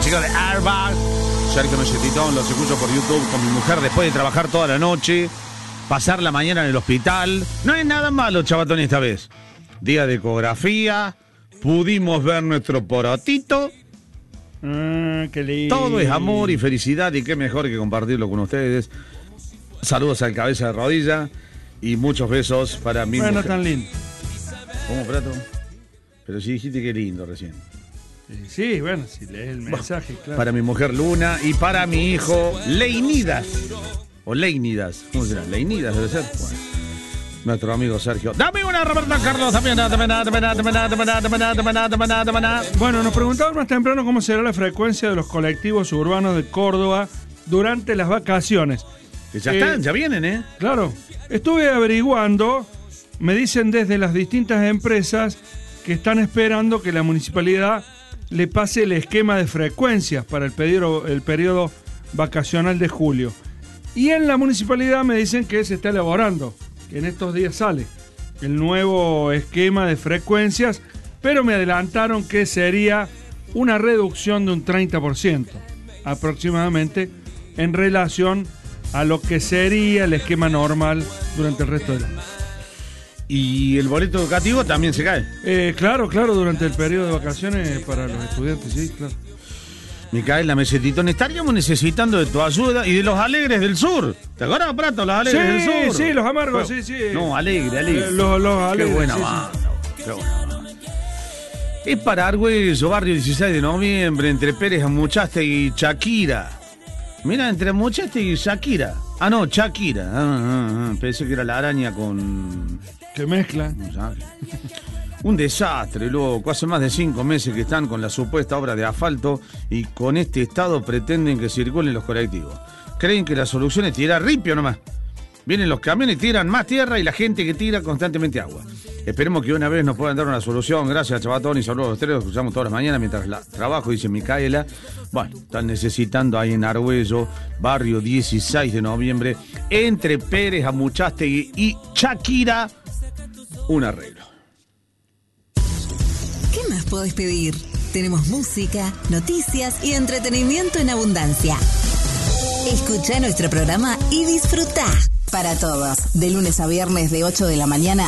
música de Airbag. Sergio Mesetitón, los escucho por YouTube con mi mujer después de trabajar toda la noche, pasar la mañana en el hospital. No es nada malo, Chabatón, esta vez. Día de ecografía, pudimos ver nuestro porotito. Qué lindo. Todo es amor y felicidad, y qué mejor que compartirlo con ustedes. Saludos al cabeza de rodilla y muchos besos para mi mujer. Tan lindo. ¿Cómo, Prato? Pero si dijiste que lindo recién. Sí, bueno, si lees el mensaje, claro. Para mi mujer Luna y para mi hijo Leinidas. O Leinidas. ¿Cómo será? Leinidas debe ser. Bueno, nuestro amigo Sergio. Dame una, Roberto Carlos. Bueno, nos preguntaban más temprano cómo será la frecuencia de los colectivos urbanos de Córdoba durante las vacaciones. Que ya están, ya vienen, ¿eh? Claro. Estuve averiguando, me dicen desde las distintas empresas que están esperando que la municipalidad le pase el esquema de frecuencias para el periodo vacacional de julio. Y en la municipalidad me dicen que se está elaborando, que en estos días sale el nuevo esquema de frecuencias, pero me adelantaron que sería una reducción de un 30% aproximadamente en relación a lo que sería el esquema normal durante el resto del año. Y el boleto educativo también se cae. Claro, durante el periodo de vacaciones para los estudiantes, sí, claro. Micaela Mesetitón, estaríamos necesitando de tu ayuda y de los Alegres del Sur. ¿Te acuerdas, Prato? Los Alegres del Sur. Sí, los amargos, sí. No, alegre. Los Alegres. Qué buena banda. Qué buena banda. Es para Argüello, barrio 16 de noviembre, entre Pérez Amuchastegui y Shakira. Mira, entre Amuchastegui y Shakira. Ah, no, Shakira. Pensé que era la araña con... ¿Qué mezcla? Un desastre, loco. Hace más de 5 meses que están con la supuesta obra de asfalto y con este estado pretenden que circulen los colectivos. Creen que la solución es tirar ripio nomás. Vienen los camiones, tiran más tierra y la gente que tira constantemente agua. Esperemos que una vez nos puedan dar una solución. Gracias, Chabatón, y saludos a los tres. Los escuchamos todas las mañanas mientras trabajo, dice Micaela. Bueno, están necesitando ahí en Argüello, barrio 16 de noviembre, entre Pérez Amuchastegui y Shakira, un arreglo. ¿Qué más podés pedir? Tenemos música, noticias y entretenimiento en abundancia. Escuchá nuestro programa y disfrutá. Para todos, de lunes a viernes de 8 de la mañana